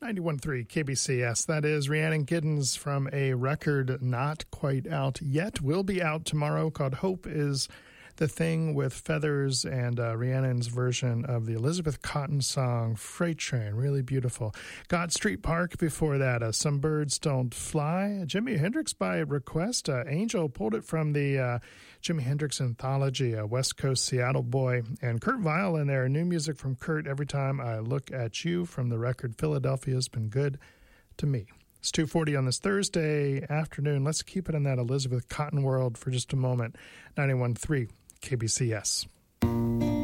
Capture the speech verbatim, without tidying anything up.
ninety-one point three K B C S. That is Rhiannon Giddens from a record not quite out yet. Will be out tomorrow called Hope is the Thing with Feathers, and uh, Rhiannon's version of the Elizabeth Cotton song Freight Train. Really beautiful. Got Street Park before that. Uh, Some Birds Don't Fly. Jimi Hendrix by request. Uh, Angel pulled it from the uh, Jimi Hendrix anthology, uh, West Coast Seattle Boy. And Kurt Weill in there. New music from Kurt every time I look at you from the record Philadelphia's Been Good to Me. It's two forty on this Thursday afternoon. Let's keep it in that Elizabeth Cotton world for just a moment. ninety-one point three K B C S.